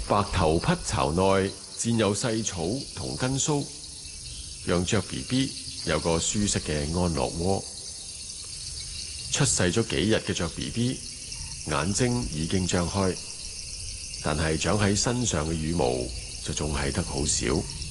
白頭匹巢內佔有細草同根鬚，讓雀 BB 有個舒適嘅安樂窩。出世咗幾日嘅雀 BB 眼睛已經張開，但係長喺身上嘅羽毛就仲係得好少。